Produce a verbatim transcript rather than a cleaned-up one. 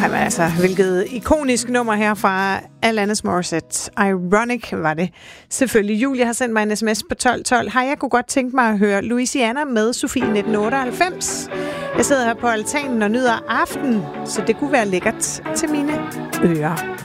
Ej, men altså, hvilket ikonisk nummer her fra Alanis Morissette. Ironic var det. Selvfølgelig. Julie har sendt mig en sms på tolv tolv. Hej, jeg kunne godt tænke mig at høre Louisiana med Sofie nitten otteoghalvfems. Jeg sidder her på altanen og nyder aften, så det kunne være lækkert til mine ører.